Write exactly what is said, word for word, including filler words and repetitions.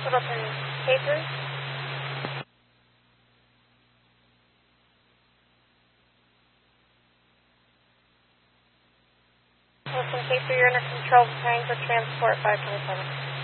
Littleton K three. Littleton K three, you're under control of Triangle Transport five twenty-seven.